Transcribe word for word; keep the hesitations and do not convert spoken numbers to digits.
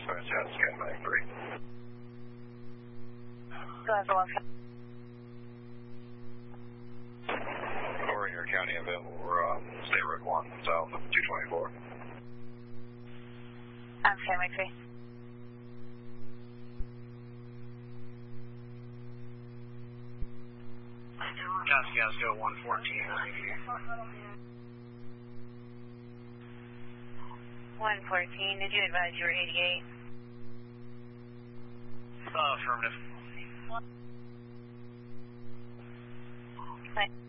dispatch out scan nine three. Go ahead, go on. Rainier County available. We're uh, State Road one, south of two twenty-four. I'm Family three. Gasco one fourteen. one fourteen, did you advise you were eighty-eight? Uh, affirmative. Right.